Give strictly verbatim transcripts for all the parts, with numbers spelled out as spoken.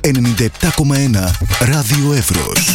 ενενήντα επτά κόμμα ένα Ράδιο Εύρος.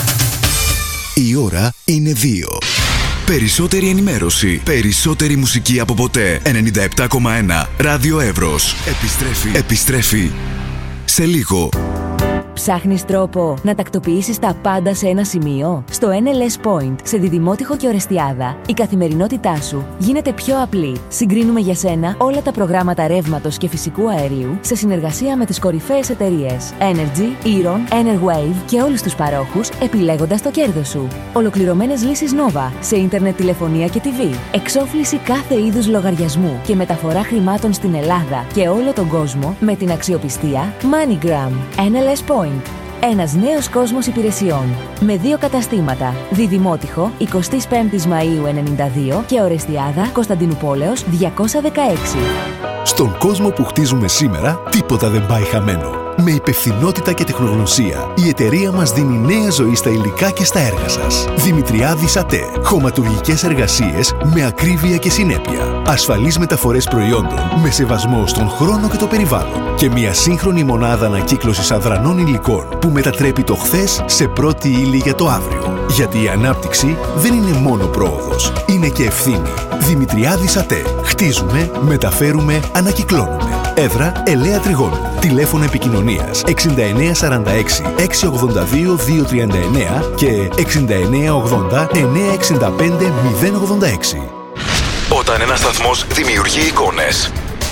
Η ώρα είναι δύο. Περισσότερη ενημέρωση, περισσότερη μουσική από ποτέ. ενενήντα επτά κόμμα ένα Ράδιο Εύρος. Επιστρέφει, επιστρέφει σε λίγο. Ψάχνεις τρόπο να τακτοποιήσεις τα πάντα σε ένα σημείο? Στο εν ελ ες Point, σε Διδημότυχο και Ορεστιάδα, η καθημερινότητά σου γίνεται πιο απλή. Συγκρίνουμε για σένα όλα τα προγράμματα ρεύματος και φυσικού αερίου σε συνεργασία με τις κορυφαίες εταιρείες Energy, Eron, Enerwave και όλους τους παρόχους, επιλέγοντας το κέρδος σου. Ολοκληρωμένες λύσεις Nova σε ίντερνετ, τηλεφωνία και τι βι. Εξόφληση κάθε είδους λογαριασμού και μεταφορά χρημάτων στην Ελλάδα και όλο τον κόσμο με την αξιοπιστία MoneyGram. εν ελ ες Point. Ένας νέος κόσμος υπηρεσιών. Με δύο καταστήματα. Διδημότυχο, εικοστή πέμπτη Μαΐου ενενήντα δύο και Ορεστιάδα, Κωνσταντινούπολεως διακόσια δεκαέξι. Στον κόσμο που χτίζουμε σήμερα, τίποτα δεν πάει χαμένο. Με υπευθυνότητα και τεχνογνωσία, η εταιρεία μας δίνει νέα ζωή στα υλικά και στα έργα σας. Δημητριάδης ΑΤΕ. Χωματουργικές εργασίες με ακρίβεια και συνέπεια. Ασφαλείς μεταφορές προϊόντων με σεβασμό στον χρόνο και το περιβάλλον. Και μια σύγχρονη μονάδα ανακύκλωσης αδρανών υλικών που μετατρέπει το χθες σε πρώτη ύλη για το αύριο. Γιατί η ανάπτυξη δεν είναι μόνο πρόοδος, είναι και ευθύνη. Δημητριάδης ΑΤΕ. Χτίζουμε, μεταφέρουμε, ανακυκλώνουμε. Έδρα Ελαία Τριγώνου. Τηλέφωνο επικοινωνίας εξήντα εννέα σαράντα έξι εξακόσια ογδόντα δύο διακόσια τριάντα εννέα και εξήντα εννέα ογδόντα εννέα εξήντα πέντε μηδέν ογδόντα έξι. Όταν ένας σταθμός δημιουργεί εικόνες,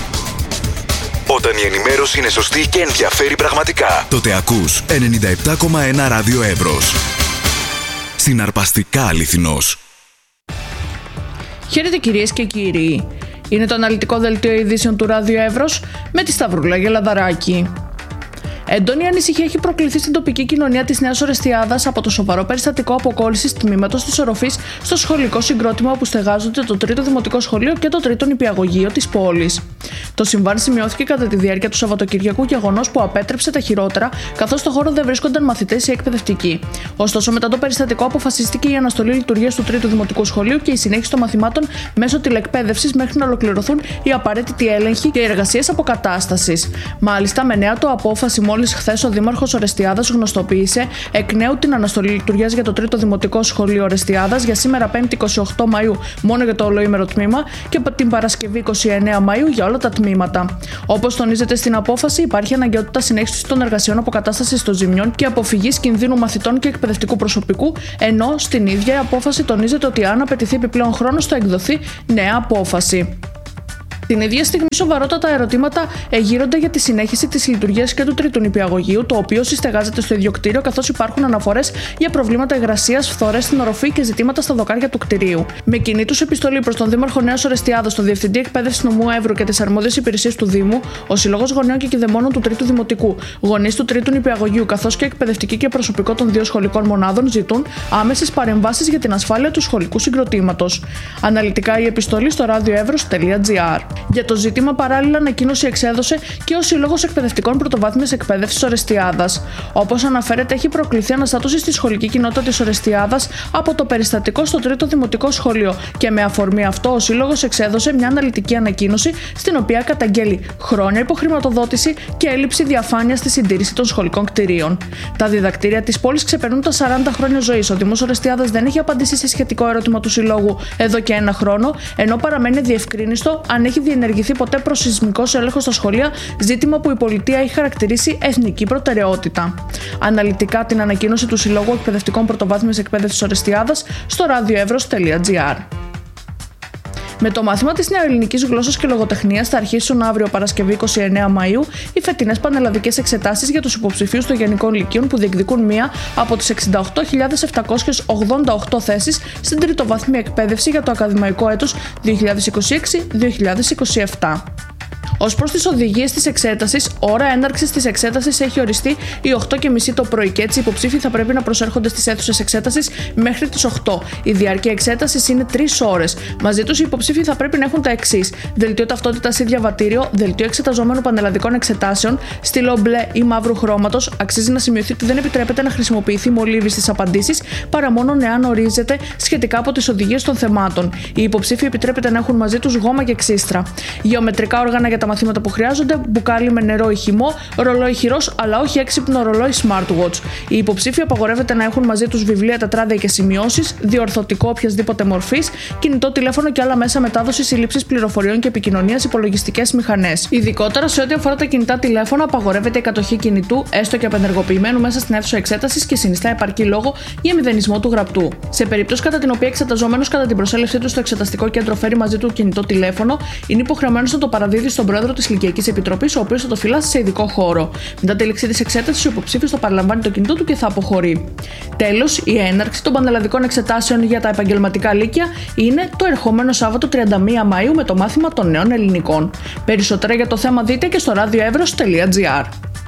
όταν η ενημέρωση είναι σωστή και ενδιαφέρει πραγματικά, τότε ακούς ενενήντα επτά κόμμα ένα Ράδιο Εύρος. Συναρπαστικά αληθινός. Χαίρετε κυρίες και κύριοι. Είναι το αναλυτικό δελτίο ειδήσεων του Ράδιο Εύρος με τη Σταυρούλα Γελαδαράκη. Έντονη ανησυχία έχει προκληθεί στην τοπική κοινωνία της Νέας Ορεστιάδας από το σοβαρό περιστατικό αποκόλλησης τμήματος της οροφής στο σχολικό συγκρότημα όπου στεγάζονται το τρίτο Δημοτικό Σχολείο και το τρίτο Νηπιαγωγείο της πόλης. Το συμβάν σημειώθηκε κατά τη διάρκεια του Σαββατοκυριακού, γεγονός που απέτρεψε τα χειρότερα, καθώς στο χώρο δεν βρίσκονταν μαθητές ή εκπαιδευτικοί. Ωστόσο, μετά το περιστατικό αποφασίστηκε η αναστολή λειτουργίας του τρίτου Δημοτικού Σχολείου και η συνέχιση των μαθημάτων μέσω τηλεκπαίδευσης μέχρι να ολοκληρωθούν οι απαραίτητοι έλεγχοι και οι εργασίες αποκατάστασης. Μάλιστα, με νέα του απόφαση, μόλις χθες ο Δήμαρχος Ορεστιάδας γνωστοποίησε εκ νέου την αναστολή λειτουργίας για το τρίτο Δημοτικό Σχολείο Ορεστιάδας για σήμερα πέμπτη εικοστή όγδοη Μαΐου μόνο για το ολοήμερο τμήμα και την Παρασκευή εικοστή ενάτη Μαΐου για όλα τα τμήματα. Όπως τονίζεται στην απόφαση, υπάρχει αναγκαιότητα συνέχισης των εργασιών αποκατάστασης των ζημιών και αποφυγής κινδύνου μαθητών και εκπαιδευτικού προσωπικού, ενώ στην ίδια απόφαση τονίζεται ότι αν απαιτηθεί επιπλέον χρόνος θα εκδοθεί νέα απόφαση. Την ίδια στιγμή, σοβαρότατα ερωτήματα εγείρονται για τη συνέχιση της λειτουργίας και του τρίτου νηπιαγωγείου, το οποίο συστεγάζεται στο ίδιο κτίριο, καθώς υπάρχουν αναφορές για προβλήματα υγρασίας, φθορές στην οροφή και ζητήματα στα δοκάρια του κτιρίου. Με κοινή τους επιστολή προς τον Δήμαρχο Νέας Ορεστιάδας, τον Διευθυντή Εκπαίδευσης Νομού Εύρου και τις αρμόδιες υπηρεσίες του Δήμου, ο Σύλλογος Γονέων και Κηδεμόνων του τρίτου Δημοτικού, γονείς του τρίτου νηπιαγωγείου, καθώς και εκπαιδευτικοί και προσωπικό των δύο σχολικών μονάδων ζητούν άμεσες παρεμβάσεις για την ασφάλεια του σχολικού συγκροτήματος. Αναλυτικά η επιστολή στο radioevros τελεία gr. Για το ζήτημα, παράλληλα, ανακοίνωση εξέδωσε και ο Σύλλογος Εκπαιδευτικών Πρωτοβάθμιας Εκπαίδευσης Ορεστιάδας. Όπως αναφέρεται, έχει προκληθεί αναστάτωση στη σχολική κοινότητα της Ορεστιάδας από το περιστατικό στο τρίτο Δημοτικό Σχολείο και με αφορμή αυτό ο Σύλλογος εξέδωσε μια αναλυτική ανακοίνωση στην οποία καταγγέλει χρόνια υποχρηματοδότηση και έλλειψη διαφάνειας στη συντήρηση των σχολικών κτηρίων. Τα διδακτήρια της πόλης ξεπερνούν τα σαράντα χρόνια ζωής. Ο Δήμος Ορεστιάδας δεν έχει απαντήσει σε σχετικό ερώτημα του Συλλόγου εδώ και ένα χρόνο, ενώ παραμένει διευκρίνιστο αν έχει διενεργηθεί ποτέ προσεισμικός έλεγχος στα σχολεία, ζήτημα που η πολιτεία έχει χαρακτηρίσει εθνική προτεραιότητα. Αναλυτικά την ανακοίνωση του Συλλόγου Εκπαιδευτικών Πρωτοβάθμιας Εκπαίδευσης Ορεστιάδας στο radioevros τελεία gr. Με το μάθημα της νεοελληνικής γλώσσας και λογοτεχνίας θα αρχίσουν αύριο Παρασκευή εικοστή ενάτη Μαΐου οι φετινές πανελλαδικές εξετάσεις για τους υποψηφίους των Γενικών Λυκείων που διεκδικούν μία από τις εξήντα οκτώ χιλιάδες επτακόσιες ογδόντα οκτώ θέσεις στην τριτοβάθμια εκπαίδευση για το ακαδημαϊκό έτος δύο χιλιάδες είκοσι έξι δύο χιλιάδες είκοσι επτά. Ως προς τις οδηγίες της εξέτασης, ώρα έναρξης της εξέτασης έχει οριστεί οι οκτώ και μισή το πρωί και έτσι οι υποψήφοι θα πρέπει να προσέρχονται στις αίθουσες εξέτασης μέχρι τις οκτώ. Η διάρκεια εξέτασης είναι τρεις ώρες. Μαζί τους οι υποψήφοι θα πρέπει να έχουν τα εξής: δελτίο ταυτότητας ή διαβατήριο, δελτίο εξεταζόμενου πανελλαδικών εξετάσεων, στήλο μπλε ή μαύρου χρώματος. Αξίζει να σημειωθεί ότι δεν επιτρέπεται να χρησιμοποιηθεί μολύβι στις απαντήσεις παρά μόνο εάν ορίζεται σχετικά από τις οδηγίες των θεμάτων. Οι υποψήφοι επιτρέπεται να έχουν μαζί τους γόμα και ξύστρα. Γεωμετρικά όργανα για τα μαθήματα που χρειάζονται, μπουκάλι με νερό ή χυμό, ρολόι χειρός, αλλά όχι έξυπνο ρολόι smartwatch. Οι υποψήφοι απαγορεύεται να έχουν μαζί τους βιβλία, τετράδια και σημειώσεις, διορθωτικό οποιασδήποτε μορφής, κινητό τηλέφωνο και άλλα μέσα μετάδοσης ή λήψης πληροφοριών και επικοινωνίας, υπολογιστικές μηχανές. Ειδικότερα σε ό,τι αφορά τα κινητά τηλέφωνα, απαγορεύεται η κατοχή κινητού, έστω και απενεργοποιημένου, μέσα στην αίθουσα εξέτασης και συνιστά επαρκή λόγο για μηδενισμό του γραπτού. Σε περίπτωση κατά την οποία εξεταζόμενος κατά την προσέλευσή του στο εξεταστικό κέντρο φέρει μαζί του κινητό τηλέφωνο, είναι υποχρεωμένος να το παραδίδει στον πρόεδρο της Λυκειακής Επιτροπής, ο οποίος θα το φυλάσει σε ειδικό χώρο. Μετά τη λήξη της εξέτασης, ο υποψήφιος θα παραλαμβάνει το κινητό του και θα αποχωρεί. Τέλος, η έναρξη των πανελλαδικών εξετάσεων για τα επαγγελματικά λύκεια είναι το ερχόμενο Σάββατο τριάντα μία Μαΐου με το μάθημα των νέων ελληνικών. Περισσότερα για το θέμα δείτε και στο radioevros τελεία gr.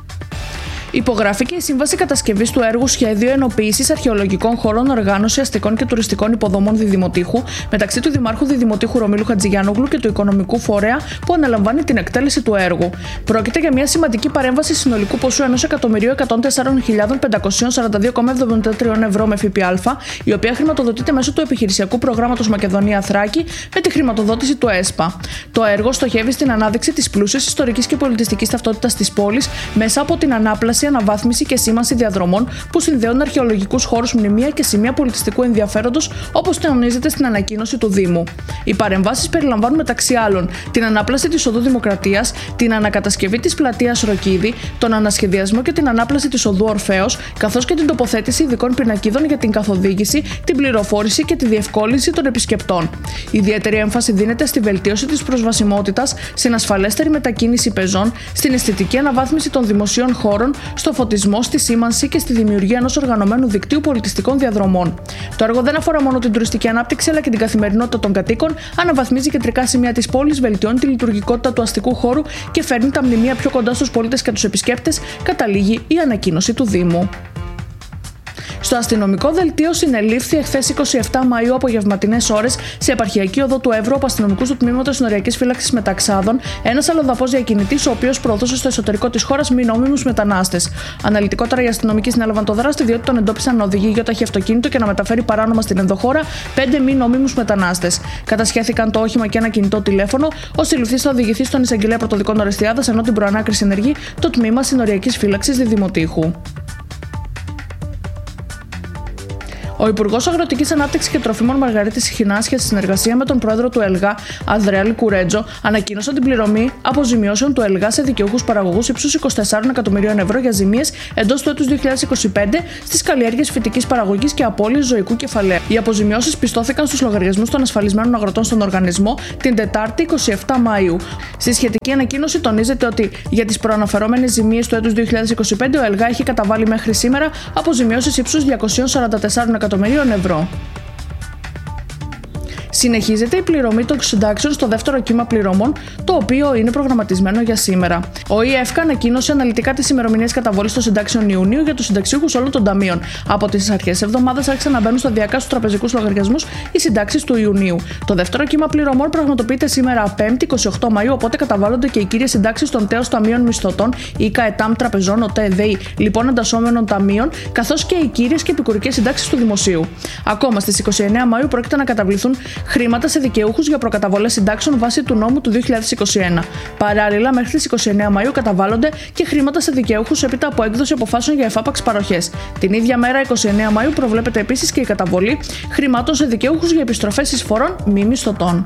Υπογράφηκε η Σύμβαση Κατασκευής του έργου Σχέδιο Ενοποίησης Αρχαιολογικών Χώρων, Οργάνωση Αστικών και Τουριστικών Υποδομών Διδημοτήχου μεταξύ του Δημάρχου Διδημοτήχου Ρωμήλου Χατζηγιάννογλου και του Οικονομικού Φορέα που αναλαμβάνει την εκτέλεση του έργου. Πρόκειται για μια σημαντική παρέμβαση συνολικού ποσού ένα εκατομμύριο εκατόν τέσσερις χιλιάδες πεντακόσια σαράντα δύο κόμμα εβδομήντα τρία ευρώ με ΦΠΑ, η οποία χρηματοδοτείται μέσω του επιχειρησιακού προγράμματος Μακεδονία Θράκη με τη χρηματοδότηση του ΕΣΠΑ. Το έργο στοχεύει στην ανάδειξη της πλούσιας ιστορικής και πολιτιστικής ταυτότητας της πόλης μέσα από την ανάπλαση, αναβάθμιση και σήμανση διαδρομών που συνδέουν αρχαιολογικούς χώρους, μνημεία και σημεία πολιτιστικού ενδιαφέροντος, όπως τονίζεται στην ανακοίνωση του Δήμου. Οι παρεμβάσεις περιλαμβάνουν μεταξύ άλλων την ανάπλαση της Οδού Δημοκρατίας, την ανακατασκευή της πλατείας Ροκίδη, τον ανασχεδιασμό και την ανάπλαση της Οδού Ορφέως, καθώς και την τοποθέτηση ειδικών πινακίδων για την καθοδήγηση, την πληροφόρηση και τη διευκόλυνση των επισκεπτών. Ιδιαίτερη έμφαση δίνεται στη βελτίωση της προσβασιμότητας, στην ασφαλέστερη μετακίνηση πεζών, στην αισθητική αναβάθμιση των δημοσίων χώρων, στο φωτισμό, στη σήμανση και στη δημιουργία ενός οργανωμένου δικτύου πολιτιστικών διαδρομών. Το έργο δεν αφορά μόνο την τουριστική ανάπτυξη αλλά και την καθημερινότητα των κατοίκων, αναβαθμίζει κεντρικά σημεία της πόλης, βελτιώνει τη λειτουργικότητα του αστικού χώρου και φέρνει τα μνημεία πιο κοντά στους πολίτες και τους επισκέπτες, καταλήγει η ανακοίνωση του Δήμου. Στο αστυνομικό δελτίο συνελήφθη εχθές εικοστή εβδόμη Μαΐου απογευματινές ώρες σε επαρχιακή οδό του Εύρου από αστυνομικούς του τμήματος συνοριακής φύλαξης Μεταξάδων ένας αλλοδαπός διακινητής, ο οποίος προωθούσε στο εσωτερικό της χώρας μη νόμιμους μετανάστες. Αναλυτικότερα, οι αστυνομικοί συνέλαβαν το δράστη διότι τον εντόπισαν να οδηγεί γιοταχή αυτοκίνητο και να μεταφέρει παράνομα στην ενδοχώρα πέντε μη νόμιμους μετανάστες. Κατασχέθηκαν το όχημα και ένα κινητό τηλέφωνο. Ο συλληφθής θα οδηγηθεί στον εισαγγελέα πρωτοδικών Ορεστιάδας, ενώ την προανάκριση ενεργεί το τμήμα συνοριακής φύλαξης Διδημοτήχου. Ο Υπουργός Αγροτικής Ανάπτυξης και Τροφίμων Μαργαρίτης Χινάς, σε συνεργασία με τον πρόεδρο του ΕΛΓΑ, Ανδρέα Λικουρέτζο, ανακοίνωσαν την πληρωμή αποζημιώσεων του ΕΛΓΑ σε δικαιούχους παραγωγούς ύψους είκοσι τέσσερα εκατομμυρίων ευρώ για ζημίες εντός του έτους δύο χιλιάδες είκοσι πέντε στις καλλιέργειες φυτικής παραγωγής και απώλειες ζωικού κεφαλαίου. Οι αποζημιώσεις πιστώθηκαν στους λογαριασμούς των ασφαλισμένων αγροτών στον οργανισμό την Τετάρτη εικοστή εβδόμη Μαΐου. Στη σχετική ανακοίνωση τονίζεται ότι για τις προαναφερόμενες ζημίες του έτους δύο χιλιάδες είκοσι πέντε ο ΕΛΓΑ έχει καταβάλει μέχρι σήμερα αποζημιώσεις ύψους διακόσια σαράντα τέσσερα εκατομμυρίων ευρώ. Συνεχίζεται η πληρωμή των συντάξεων στο δεύτερο κύμα πληρωμών, το οποίο είναι προγραμματισμένο για σήμερα. Ο ΙΕΦΚΑ ανακοίνωσε αναλυτικά τις ημερομηνίες καταβολής των συντάξεων Ιουνίου για τους συνταξιούχους όλων των ταμείων. Από τις αρχές της εβδομάδας άρχισαν να μπαίνουν σταδιακά στους τραπεζικούς λογαριασμούς οι συντάξεις του Ιουνίου. Το δεύτερο κύμα πληρωμών πραγματοποιείται σήμερα Πέμπτη εικοστή ογδόη Μαΐου, οπότε καταβάλλονται και οι κύριες συντάξεις των τέος ταμείων μισθωτών, ΙΚΑ, ΕΤΑΜ, τραπεζών, ΟΤΕ, ΔΕΗ, λοιπόν αντασσόμενων ταμείων, καθώς και οι κύριες και επικουρικές συντάξεις του Δημοσίου. Ακόμα στις εικοστή ενάτη Μαΐου πρόκειται να καταβληθούν χρήματα σε δικαιούχους για προκαταβολές συντάξεων βάσει του νόμου του δύο χιλιάδες είκοσι ένα. Παράλληλα, μέχρι τις εικοστή ενάτη Μαΐου καταβάλλονται και χρήματα σε δικαιούχους έπειτα από έκδοση αποφάσεων για εφάπαξ παροχές. Την ίδια μέρα, εικοστή ενάτη Μαΐου, προβλέπεται επίσης και η καταβολή χρημάτων σε δικαιούχους για επιστροφές εισφορών μη μισθωτών.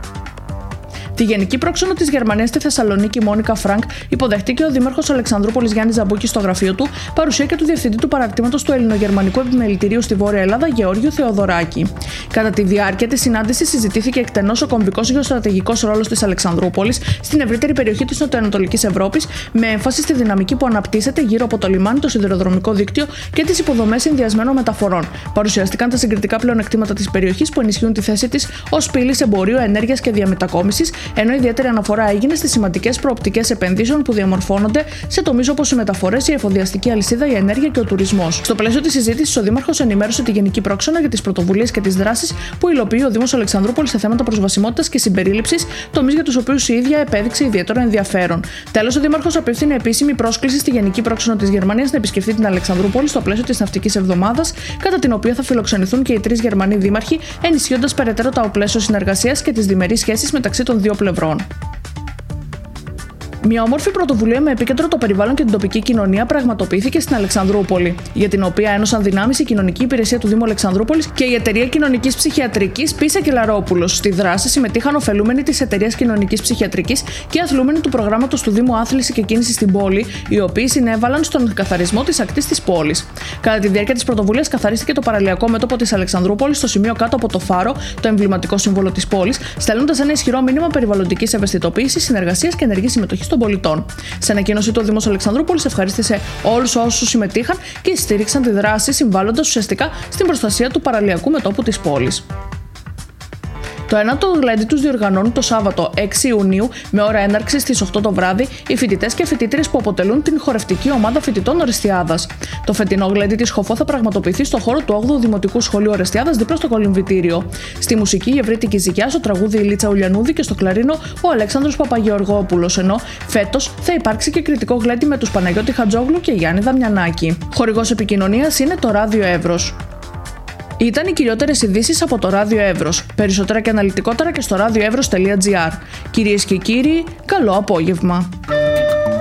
Τη Γενική Πρόξενο της Γερμανίας στη Θεσσαλονίκη, Μόνικα Φρανκ, υποδεχτήκε ο Δήμαρχος Αλεξανδρούπολης Γιάννης Ζαμπούκης στο γραφείο του, παρουσία και του Διευθυντή του Παραρτήματος του Ελληνογερμανικού Επιμελητηρίου στη Βόρεια Ελλάδα, Γεώργιου Θεοδωράκη. Κατά τη διάρκεια της συνάντησης συζητήθηκε εκτενώς ο κομβικός γεωστρατηγικός ρόλος της Αλεξανδρούπολης στην ευρύτερη περιοχή της Νοτιοανατολικής Ευρώπης, με έμφαση στη δυναμική που αναπτύσσεται γύρω από το λιμάνι, το σιδηροδρομικό δίκτυο και τις υποδομές συνδυασμένων μεταφορών. Παρουσιαστηκαν τα συγκριτικά πλεονεκτήματα της περιοχής που ενισχύουν τη θέση της ως πύλης εμπορίου, ενέργειας και διαμετακόμισης, ενώ ιδιαίτερη αναφορά έγινε στις σημαντικές προοπτικές επενδύσεων που διαμορφώνονται σε τομείς όπως οι μεταφορές, η εφοδιαστική αλυσίδα, η ενέργεια και ο τουρισμός. Στο πλαίσιο της συζήτησης, ο Δήμαρχος ενημέρωσε τη Γενική Πρόξενο για τις πρωτοβουλίες και τις δράσεις που υλοποιεί ο Δήμος Αλεξανδρούπολης σε θέματα προσβασιμότητας και συμπερίληψης, τομείς για τους οποίους η ίδια επέδειξε ιδιαίτερο ενδιαφέρον. Τέλος, ο Δήμαρχος απίφθινε επίσημη πρόσκληση στη Γενική Πρόξενο της Γερμανίας να επισκεφτεί την Αλεξανδρούπολη στο πλαίσιο της Ναυτικής Εβδομάδας, κατά την οποία θα φιλοξενηθούν και οι τρεις Γερμανοί δήμαρχοι, ενισχύοντας περαιτέρω το πλαίσιο συνεργασίας και τις διμερείς σχέσεις μεταξύ των δύο πλευρών. Μια όμορφη πρωτοβουλία με επίκεντρο το περιβάλλον και την τοπική κοινωνία πραγματοποιήθηκε στην Αλεξανδρούπολη, για την οποία ένωσαν δυνάμεις η Κοινωνική Υπηρεσία του Δήμου Αλεξανδρούπολης και η Εταιρεία Κοινωνικής Ψυχιατρικής Πίσα Κελαρόπουλος. Στη δράση συμμετείχαν ωφελούμενοι της Εταιρείας Κοινωνικής Ψυχιατρικής και αθλούμενοι του προγράμματος του Δήμου Άθληση και Κίνηση στην πόλη, οι οποίοι συνέβαλαν στον καθαρισμό της ακτής της πόλης. Κατά τη διάρκεια της πρωτοβουλίας καθαρίστηκε το παραλιακό μέτωπο της Αλεξανδρούπολης στο σημείο κάτω από το φάρο, το εμβληματικό σύμβολο της πόλης, στέλνοντας ένα ισχυρό μήνυμα περιβαλλοντικής ευαισθητοποίησης, συνεργασίας και ενεργής συμμετοχής των πολιτών. Σε ανακοίνωση, το Δήμος Αλεξανδρούπολης ευχαρίστησε όλους όσους συμμετείχαν και στήριξαν τη δράση, συμβάλλοντας ουσιαστικά στην προστασία του παραλιακού μετώπου της πόλης. Το ένατο γλέντι τους διοργανώνουν το Σάββατο έξι Ιουνίου με ώρα έναρξης στις οκτώ το βράδυ οι φοιτητές και φοιτήτριες που αποτελούν την χορευτική ομάδα φοιτητών Ορεστιάδας. Το φετινό γλέντι της Χοφό θα πραγματοποιηθεί στο χώρο του όγδοου Δημοτικού Σχολείου Ορεστιάδας δίπλα στο κολυμβητήριο. Στη μουσική η ευρύτικη ζυγιά, στο τραγούδι η Λίτσα Ουλιανούδη και στο κλαρίνο ο Αλέξανδρος Παπαγεωργόπουλος. Ενώ φέτος θα υπάρξει και κριτικό γλέντι με τους Παναγιώτη Χατζόγλου και Γιάννη Δαμιανάκη. Χορηγός επικοινωνίας είναι το Ράδιο Εύρος. Ήταν οι κυριότερες ειδήσεις από το Ράδιο Εύρος. Περισσότερα και αναλυτικότερα και στο ραδιοεύρος τελεία τζι άρ. Κυρίες και κύριοι, καλό απόγευμα.